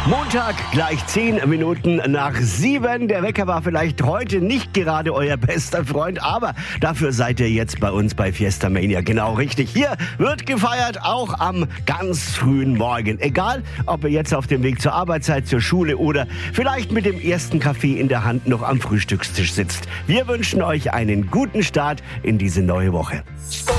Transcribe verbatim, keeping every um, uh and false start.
Montag, gleich zehn Minuten nach sieben. Der Wecker war vielleicht heute nicht gerade euer bester Freund, aber dafür seid ihr jetzt bei uns bei Fiesta Mania. Genau richtig. Hier wird gefeiert, auch am ganz frühen Morgen. Egal, ob ihr jetzt auf dem Weg zur Arbeit seid, zur Schule oder vielleicht mit dem ersten Kaffee in der Hand noch am Frühstückstisch sitzt. Wir wünschen euch einen guten Start in diese neue Woche.